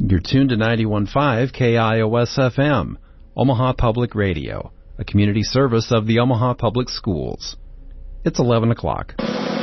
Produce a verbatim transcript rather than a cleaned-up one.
You're tuned to ninety-one point five K I O S F M, Omaha Public Radio, a community service of the Omaha Public Schools. It's eleven o'clock.